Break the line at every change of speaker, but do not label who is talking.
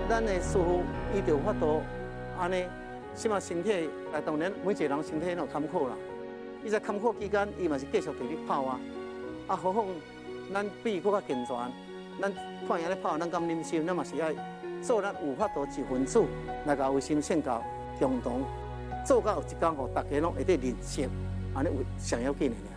咱的师傅伊就有法度安尼，起码身体当然每一个人身体都坎坷啦。伊在坎坷期间，伊嘛是继续伫咧跑啊，何况咱比伊更较健全，咱看伊咧跑，咱敢忍受，咱嘛是爱做咱有法度一份子，来甲卫生献教共同做到有一天，互大家拢会得认识，安尼为上要紧的。